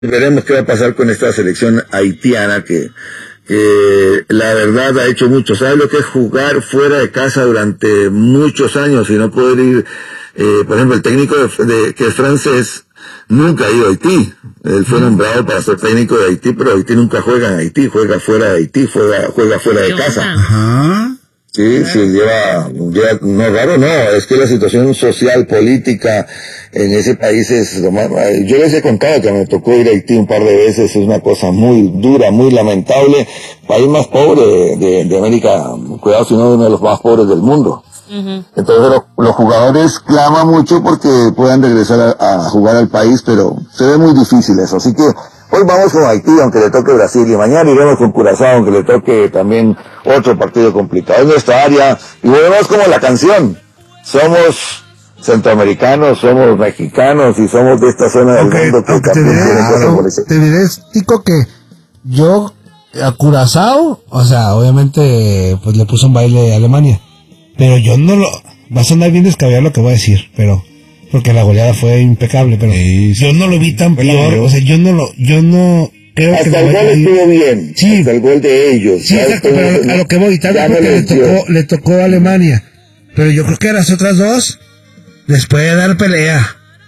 Veremos qué va a pasar con esta selección haitiana que la verdad ha hecho mucho. ¿Sabes lo que es jugar fuera de casa durante muchos años y no poder ir? Por ejemplo, el técnico que es francés nunca ha ido a Haití. Él fue nombrado para ser técnico de Haití, pero Haití nunca juega en Haití, juega fuera de Haití, juega fuera de casa. Ajá. Sí, lleva, no raro, no, es que la situación social, política en ese país es lo más, yo les he contado que me tocó ir a Haití un par de veces, es una cosa muy dura, muy lamentable, país más pobre de América, cuidado si no uno de los más pobres del mundo. Uh-huh. Entonces los jugadores claman mucho porque puedan regresar a jugar al país, pero se ve muy difícil eso, así que hoy vamos con Haití, aunque le toque Brasil, y mañana iremos con Curazao, aunque le toque también otro partido complicado. Es nuestra área, y volvemos como la canción. Somos centroamericanos, somos mexicanos, y somos de esta zona del mundo que también tiene cosas por eso. Te diré, Tico, que yo a Curazao, o sea, obviamente, pues le puso un baile a Alemania, pero yo no lo... Va a sonar bien descabellado lo que voy a decir, pero... porque la goleada fue impecable, pero sí, yo no lo vi tan peor, o sea, yo no creo hasta que... Hasta el gol estuvo bien, sí, hasta el gol de ellos. Sí, exacto, pero a lo que voy, tanto porque le tocó a Alemania, pero yo creo que a las otras dos les puede dar pelea,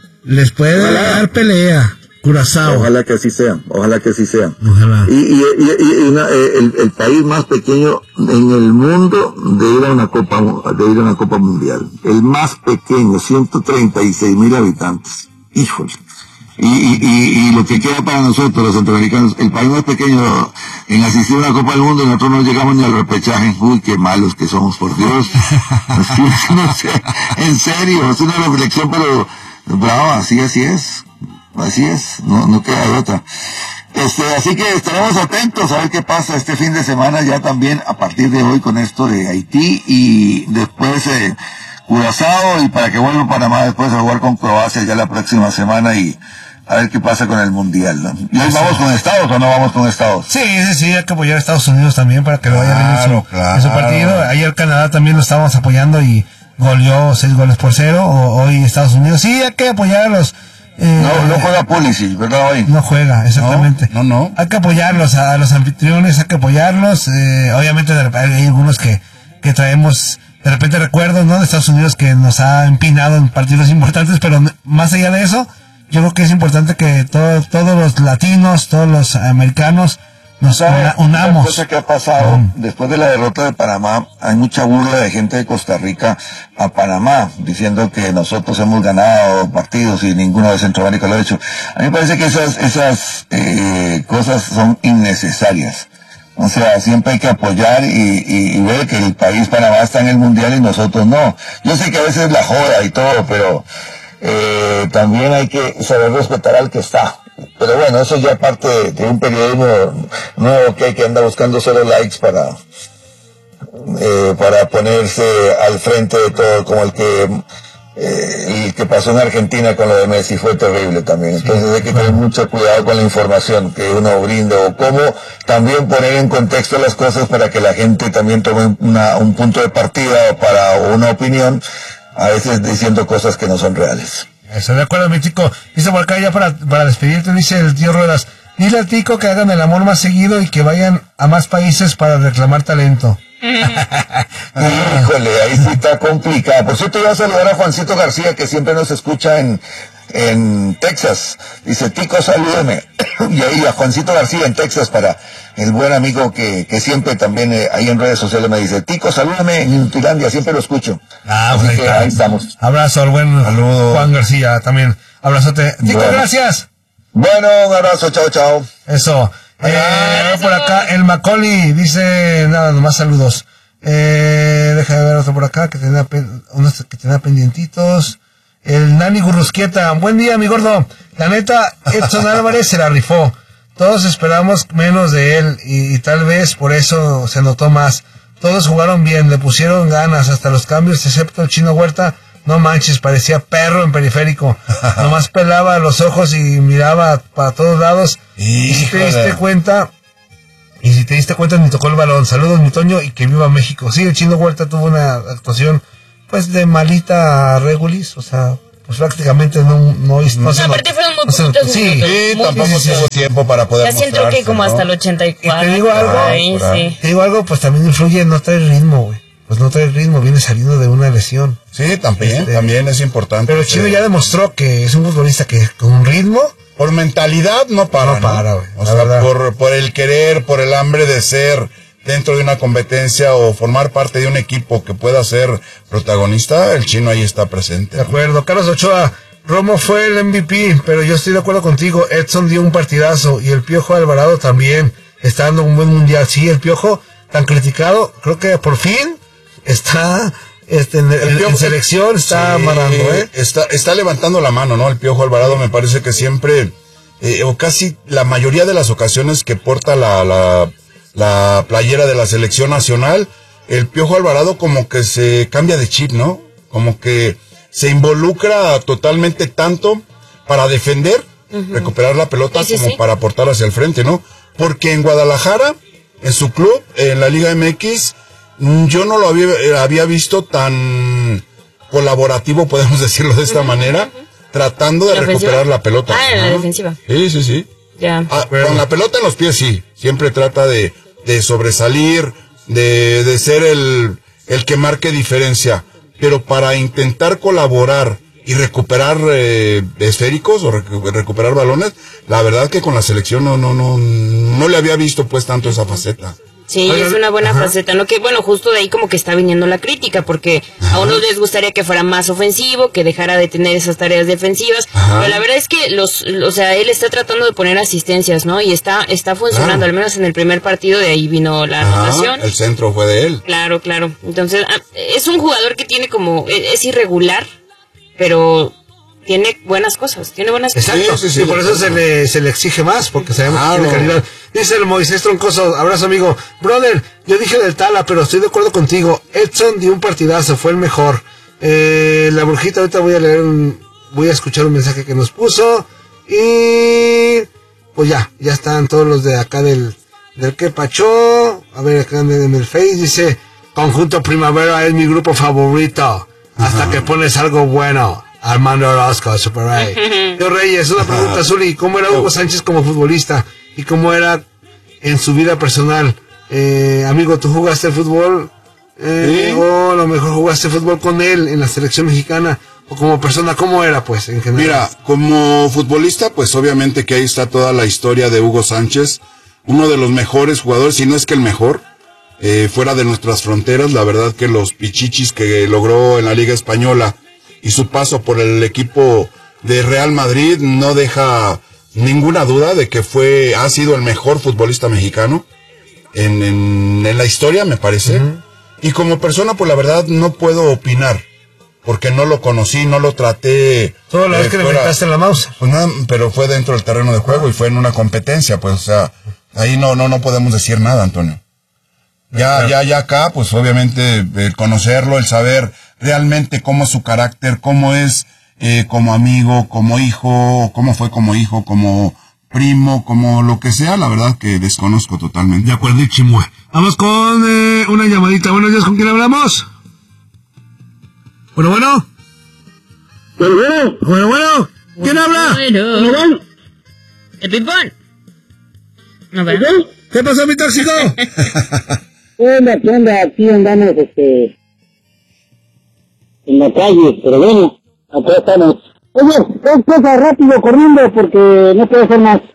Curazao. Ojalá que así sea, Ojalá. Y el país más pequeño en el mundo de ir a una Copa Mundial. El más pequeño, 136,000 habitantes. Híjole. Y lo que queda para nosotros, los centroamericanos, el país más pequeño en asistir a una Copa del Mundo, nosotros no llegamos ni al repechaje. Uy, qué malos que somos, por Dios. No sé, en serio, es una reflexión, pero bravo, así es. Así es, no queda de otra. Así que estaremos atentos a ver qué pasa este fin de semana ya también a partir de hoy con esto de Haití y después Curazao y para que vuelva Panamá después a jugar con Croacia ya la próxima semana y a ver qué pasa con el Mundial, ¿no? ¿Y hoy vamos con Estados o no vamos con Estados? Sí, hay que apoyar a Estados Unidos también para que lo vaya bien en su partido. Ayer Canadá también lo estábamos apoyando y goleó 6-0. Hoy Estados Unidos, sí, hay que apoyarlos. No juega Pulisic, ¿verdad? Hoy no juega, exactamente. No. Hay que apoyarlos, a los anfitriones hay que apoyarlos. Obviamente hay algunos que traemos de repente recuerdos, ¿no? De Estados Unidos que nos ha empinado en partidos importantes, pero más allá de eso, yo creo que es importante que todos los latinos, todos los americanos nos unamos. Una cosa que ha pasado, después de la derrota de Panamá, hay mucha burla de gente de Costa Rica a Panamá, diciendo que nosotros hemos ganado partidos y ninguno de Centroamérica lo ha hecho. A mí me parece que esas cosas son innecesarias. O sea, siempre hay que apoyar y ver que el país Panamá está en el Mundial y nosotros no. Yo sé que a veces la joda y todo, pero también hay que saber respetar al que está. Pero bueno, eso ya parte de un periodismo nuevo que anda buscando solo likes para ponerse al frente de todo, como el que pasó en Argentina con lo de Messi fue terrible también. Entonces hay que tener mucho cuidado con la información que uno brinda o cómo también poner en contexto las cosas para que la gente también tome un punto de partida o una opinión, a veces diciendo cosas que no son reales. Estoy de acuerdo, mi Tico. Dice por acá ya para despedirte, dice el tío Ruedas, dile al Tico que hagan el amor más seguido y que vayan a más países para reclamar talento. Híjole, ahí sí está complicado. Por cierto, voy a saludar a Juancito García, que siempre nos escucha en Texas. Dice, Tico, salúdeme. Y ahí a Juancito García en Texas para el buen amigo que siempre también ahí en redes sociales me dice, Tico, salúdame en Inutilandia, siempre lo escucho. Así que ahí estamos. Abrazo al buen Saludo. Juan García también. Abrazote. Tico, bueno. Gracias. Bueno, un abrazo, chao. Eso. Por acá, el Macaulay dice, nada, nomás saludos. Déjame ver otro por acá, que tenía pendientitos. El Nani Gurrusquieta, buen día, mi gordo. La neta, Edson Álvarez se la rifó. Todos esperamos menos de él y tal vez por eso se notó más. Todos jugaron bien, le pusieron ganas, hasta los cambios, excepto el Chino Huerta. No manches, parecía perro en periférico. Nomás pelaba los ojos y miraba para todos lados. Y si te diste cuenta, ni tocó el balón. Saludos, mi Toño, y que viva México. Sí, el Chino Huerta tuvo una actuación, pues, de malita regulis, o sea, pues prácticamente no aparte fueron muy poquitos sí, minutos. Sí, tampoco tuvo tiempo para poder Casi entró que como hasta el 84. Y te digo algo, sí. Te digo algo, pues también influye, no trae ritmo, güey. Pues no trae ritmo, viene saliendo de una lesión. Sí, también es importante. Pero Chino ya demostró que es un futbolista que con un ritmo... Por mentalidad no para, güey. O sea, por el querer, por el hambre de ser dentro de una competencia o formar parte de un equipo que pueda ser protagonista, el Chino ahí está presente. De acuerdo. Carlos Ochoa, Romo fue el MVP, pero yo estoy de acuerdo contigo. Edson dio un partidazo y el Piojo Alvarado también está dando un buen mundial. Sí, el Piojo, tan criticado, creo que por fin está en selección, está amarrando, Está levantando la mano, ¿no? El Piojo Alvarado me parece que siempre, o casi la mayoría de las ocasiones que porta la playera de la selección nacional, el Piojo Alvarado como que se cambia de chip, ¿no? Como que se involucra totalmente tanto para defender, recuperar la pelota, como para aportar hacia el frente, ¿no? Porque en Guadalajara, en su club, en la Liga MX, yo no lo había visto tan colaborativo, podemos decirlo de esta manera, tratando de recuperar la pelota. En la defensiva. Sí. Ya. Con la pelota en los pies, sí. Siempre trata de sobresalir, de ser el que marque diferencia. Pero para intentar colaborar y recuperar esféricos o recuperar balones, la verdad que con la selección no le había visto pues tanto esa faceta. Sí, es una buena faceta, ¿no? Que bueno, justo de ahí como que está viniendo la crítica, porque a unos les gustaría que fuera más ofensivo, que dejara de tener esas tareas defensivas, pero la verdad es que él está tratando de poner asistencias, ¿no? Y está funcionando, al menos en el primer partido, de ahí vino la anotación. El centro fue de él. Claro. Entonces, es un jugador que tiene es irregular, pero tiene buenas cosas, Exacto, sí, por eso se le exige más, porque sabemos que tiene calidad. Dice el Moisés Troncoso, abrazo amigo. Brother, yo dije del Tala, pero estoy de acuerdo contigo. Edson dio un partidazo, fue el mejor. La brujita, ahorita voy a escuchar un mensaje que nos puso. Y pues ya están todos los de acá del que pachó. A ver, acá en el Face dice, Conjunto Primavera es mi grupo favorito. Hasta que pones algo bueno. Armando Orozco, Super Ray. Yo Reyes, una pregunta, Zuli, ¿cómo era Hugo Sánchez como futbolista? ¿Y cómo era en su vida personal? Amigo, ¿tú jugaste fútbol? O a lo mejor jugaste fútbol con él en la selección mexicana, o como persona, ¿cómo era pues en general? Mira, como futbolista, pues obviamente que ahí está toda la historia de Hugo Sánchez, uno de los mejores jugadores, si no es que el mejor, fuera de nuestras fronteras. La verdad que los pichichis que logró en la Liga Española y su paso por el equipo de Real Madrid no deja ninguna duda de que ha sido el mejor futbolista mexicano en la historia, me parece. Y como persona, pues la verdad no puedo opinar, porque no lo conocí, no lo traté. Toda la vez que le metiste en la mouse. Pues nada, pero fue dentro del terreno de juego y fue en una competencia, pues, o sea, ahí no podemos decir nada, Antonio. Ya acá, pues obviamente el conocerlo, el saber realmente cómo es su carácter, cómo es como amigo, como hijo, cómo fue como hijo, como primo, como lo que sea, la verdad que desconozco totalmente. De acuerdo, Chimue. Vamos con una llamadita. Buenos días, ¿con quién hablamos? Bueno. ¿Quién habla? Bueno. El ping-pong. No, pero... ¿Qué pasó, mi tóxico? ¿Qué onda? Aquí andamos, en la calle, pero bueno, acá estamos. Oye, dos cosas rápido, corriendo, porque no puedo hacer más.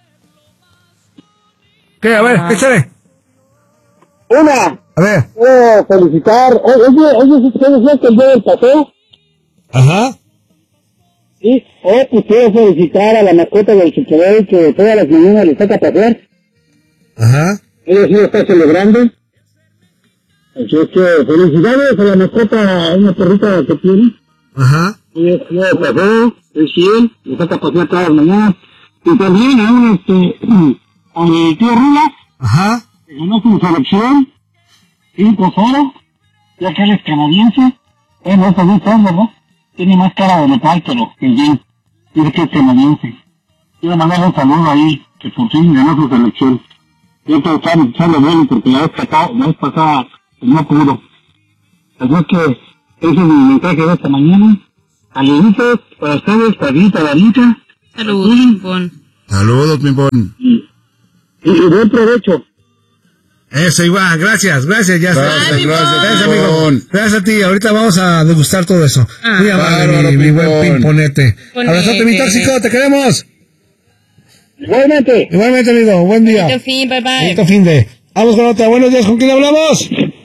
¿Qué? A ver, échale. Una, a ver. Quiero felicitar. Oye, ¿usted decía que el día del paseo? Ajá. Sí, pues quiero felicitar a la mascota del Chichibay que todas las mañanas le toca pasear. Ajá. Ella sí lo está celebrando. Así es que felicidades a la mascota, una perrita que tiene. Ajá. Ella sí paseo, es 100, le toca pasear todas las mañanas. Y también a al tío Rulas. Ajá. Que ganó su selección 5-0, ya que él es canadiense. Bueno, estos dos son, ¿verdad? Tiene más cara de local, pero que bien. Dice que es canadiense. Quiero mandarle un saludo ahí, que por fin ganó su selección. Yo te estaba echando bueno porque la vez pasada pues no pudo. Así que ese es mi mensaje de esta mañana. Saluditos para ustedes, Pablita, Danica. Saludos, Pimpón. Saludos, Pimpón. Y buen provecho. Eso, igual, gracias, ya está. Gracias, amigo. Pimpón. Gracias a ti, ahorita vamos a degustar todo eso. Muy amable, bárbaro, mi buen Pimpón. Pimponete. Ponete. Abrazote, mi tóxico, te queremos. Igualmente. Igualmente, amigo, buen día. Bonito fin, bye bye. Bonito fin de. Vamos con otra, buenos días, ¿con quién hablamos?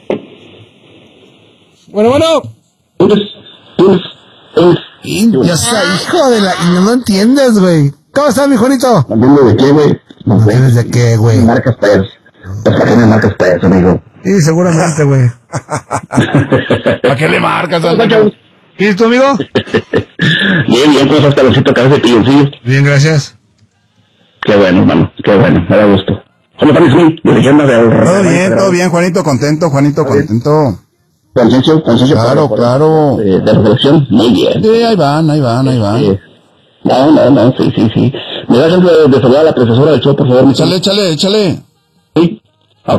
Bueno. Ya está, hijo de la... No entiendes, güey. ¿Cómo estás, mi Juanito? ¿Entiendes de qué, güey? No entiendes de qué, güey. Marcas Pérez. Las cajenas marcas Pérez, amigo. Sí, seguramente, güey. ¿A qué le marcas, Antonio? ¿Y tu amigo? Bien, ¿cómo estás, calorcito? ¿Cabeza de pilloncillo? Bien, gracias. Qué bueno, hermano, qué bueno, me da gusto. ¿Cómo estás, Luis? De leyenda de Todo bien, Juanito, contento. Conciencia. Claro. De reflexión, muy bien. Sí, ahí van. No, sí. ¿Me das chance de saludar a la profesora del show, por favor? Échale. Sí, ok.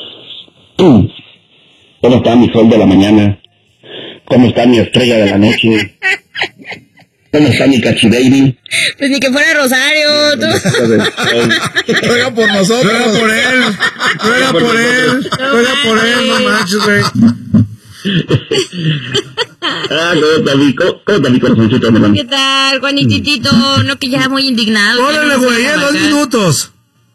¿Cómo está mi sol de la mañana? ¿Cómo está mi estrella de la noche? ¿Cómo está mi cachibaby? Pues ni que fuera Rosario, tú. Ruega por nosotros. Ruega por él, no manches, güey. ¿Cómo está mi corazoncito, mi hermano? ¿Qué tal, Juanititito? No, que ya muy indignado. Órale, güey, 2 minutos.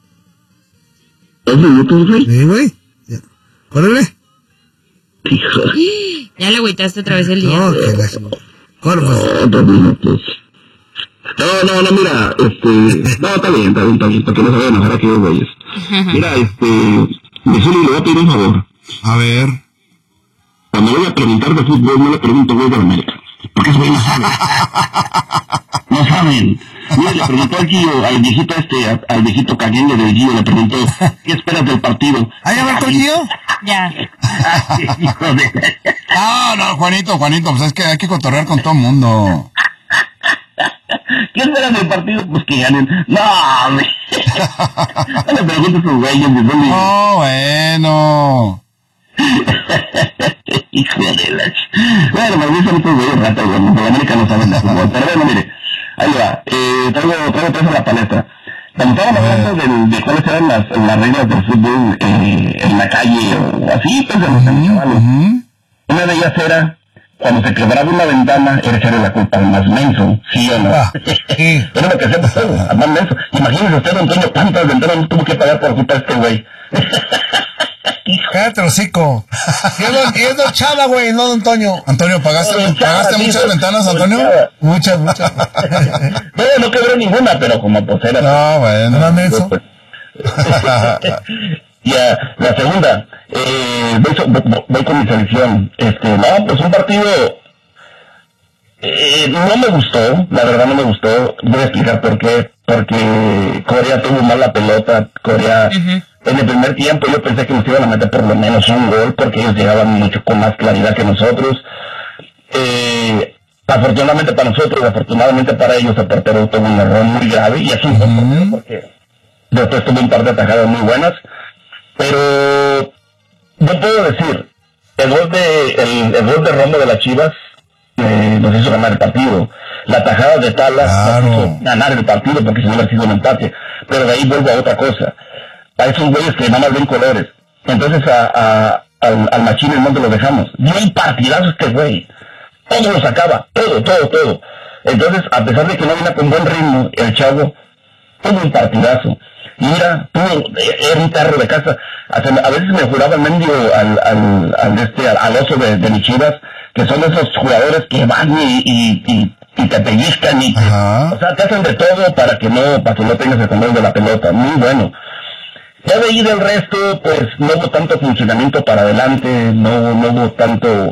2 minutos, güey. Sí, güey. Órale. Hijo. Ya le agüitaste otra vez el día. No, que la... Bueno, pues... 2 minutos. No, mira, no, está bien, porque no se vayan a enojar aquellos güeyes. Mira, Jesús, le voy a pedir un favor. A ver. Cuando voy a preguntar de fútbol, no le pregunto güey de América. Porque esos güeyes no saben. No saben. Mira, le preguntó al Gio, al viejito caguengue del Gio, le preguntó, ¿qué esperas del partido? ¿Ahí va el Gio? Ya. Hijo de... No, Juanito, pues es que hay que cotorrear con todo el mundo. ¿Qué esperas del partido? Pues que ganen. No, hombre. No le preguntes a sus güeyes, de dónde... No, bueno. Hijo de la... Bueno, me gustan estos güeyes ratas, güey. Los americanos saben de fútbol. Pero bueno, mire, ahí va. Traigo tres a la palestra. Cuando estaban hablando de cuáles eran las reglas del fútbol en la calle o así, pues de los chavales. Una de ellas era, cuando se quebraba una ventana, era echarle la culpa al más menso, ¿sí o no? Sí. Era lo que hacemos todos, al más menso. Imagínese usted, don Antonio, cuántas ventanas no tuvo que pagar por culpa de este güey. Cállate, hocico. Y es don Chava, güey, no don Antonio. Antonio, ¿pagaste muchas ventanas, Antonio? Muchas. No quebró ninguna, pero como pues era... No, bueno. ¿No menso? Ya, la segunda, voy con mi selección. No, pues un partido no me gustó, la verdad no me gustó. Voy a explicar por qué. Porque Corea tuvo mal la pelota. Corea, en el primer tiempo yo pensé que nos iban a meter por lo menos un gol, porque ellos llegaban mucho con más claridad que nosotros. Afortunadamente para nosotros, afortunadamente para ellos, el portero tuvo un error muy grave, y es un buen portero, porque después tuvo un par de atajadas muy buenas. Pero yo puedo decir, el gol de Romo de las Chivas nos hizo ganar el partido. La tajada de Tala nos hizo ganar el partido, porque si no hubiera sido un empate. Pero de ahí vuelvo a otra cosa. A esos güeyes que nada más ven colores. Entonces al Machín en donde lo dejamos. Dio un partidazo este güey. Todo lo sacaba, todo. Entonces, a pesar de que no venía con buen ritmo, el chavo tuvo un partidazo. Mira, era un carro de casa. A veces me juraba el mendigo al oso de mis Chivas, que son esos jugadores que van y te pellizcan o sea, te hacen de todo para que no tengas el control de la pelota. Muy bueno. Ya de ahí del resto, pues no hubo tanto funcionamiento para adelante, no hubo tanto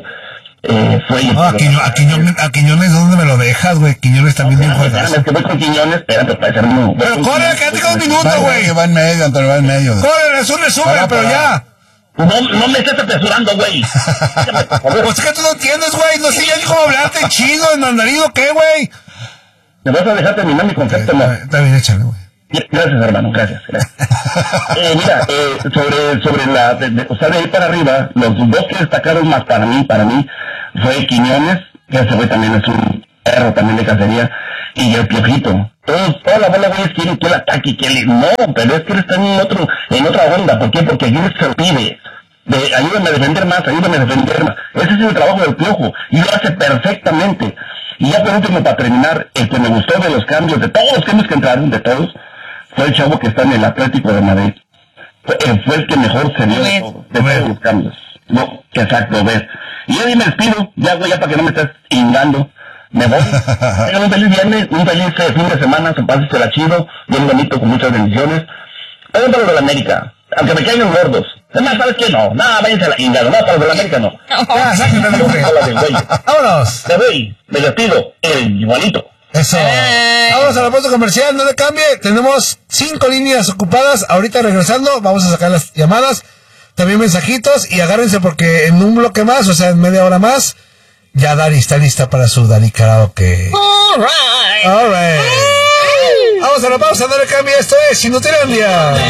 a Quiñones, ¿dónde me lo dejas, güey? Quiñones también bien juegas. Es que voy con Quiñones, espérate, para hacer Pero corre, quédate con un minuto, güey. Va en medio, Antonio, va en medio. Corre, resume, pero ya. No me estés apresurando, güey. Pues es que tú no entiendes, güey. No sé ya ni cómo hablarte chido, en mandarino, ¿qué, güey? ¿Me vas a dejar terminar mi concepto, no? Está bien, échale, güey. Gracias, hermano, gracias. Mira, sobre o sea, de ahí para arriba, los dos que destacaron más para mí, fue Quiñones, que ese güey también es Perro también de cacería, y el Piojito. Toda la bola, güey, quieren que él ataque, no, pero es que él está en otra onda. ¿Por qué? Porque aquí se lo pide. Ayúdame a defender más. Ese es el trabajo del Piojo, y lo hace perfectamente. Y ya por último, para terminar, el que me gustó de los cambios, de todos los cambios que entraron, de todos, fue el chavo que está en el Atlético de Madrid. Fue el que mejor se vio de todos los cambios. No, exacto, ves. Y yo me despido, ya para que no me estés ingando. Me voy. Tengan un feliz viernes, un feliz fin de semana, pásensela chido, bien bonito, con muchas bendiciones. Vayan para los de la América, aunque me caigan gordos. Además, ¿sabes qué? No, váyanse a la ingada, no, para los de la América no. Ya, sáquenme de hombre. Vámonos. Me voy, me despido, el igualito. Eso. Vamos a la pausa comercial, no le cambie. Tenemos 5 líneas ocupadas. Ahorita regresando, vamos a sacar las llamadas, también mensajitos, y agárrense porque en un bloque más, o sea, en media hora más, ya Dari está lista para su Dari Karaoke. All right. Vamos a la pausa, no le cambie. Esto es Sinutilandia.